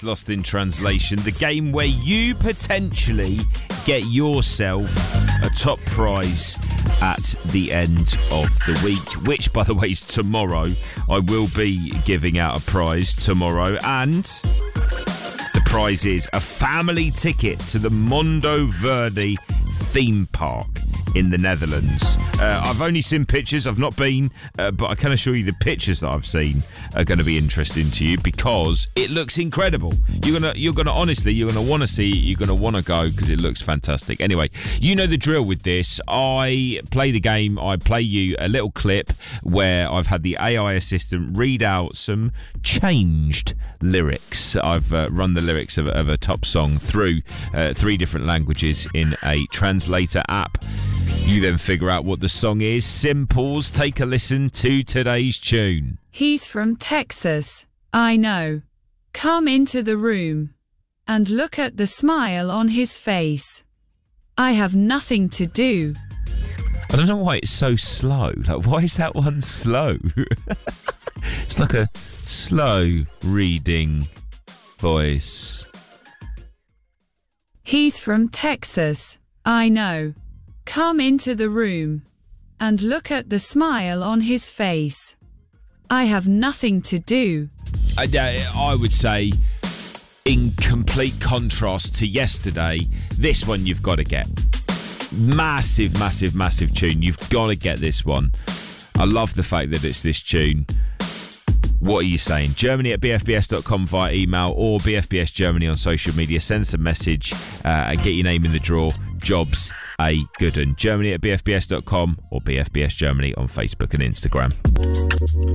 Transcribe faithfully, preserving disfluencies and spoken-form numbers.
It's Lost in Translation, the game where you potentially get yourself a top prize at the end of the week, which, by the way, is tomorrow. I will be giving out a prize tomorrow, and the prize is a family ticket to the Mondo Verde theme park in the Netherlands. Uh, I've only seen pictures, I've not been, uh, but I can assure you the pictures that I've seen are going to be interesting to you because it looks incredible. You're gonna, you're gonna honestly, you're gonna want to see it. You're gonna want to go because it looks fantastic. Anyway, you know the drill with this. I play the game. I play you a little clip where I've had the A I assistant read out some changed lyrics. I've uh, run the lyrics of, of a top song through uh, three different languages in a translator app. You then figure out what the song is. Simples, take a listen to today's tune. He's from Texas, I know. Come into the room and look at the smile on his face. I have nothing to do. I don't know why it's so slow. Like, why is that one slow? It's like a slow reading voice. He's from Texas, I know. Come into the room and look at the smile on his face. I have nothing to do. I, I would say, in complete contrast to yesterday, this one you've got to get. Massive, massive, massive tune. You've got to get this one. I love the fact that it's this tune. What are you saying? Germany at b f b s dot com via email or B F B S Germany on social media. Send us a message uh, and get your name in the draw. Jobs a good one. Germany at b f b s dot com or B F B S Germany on Facebook and Instagram.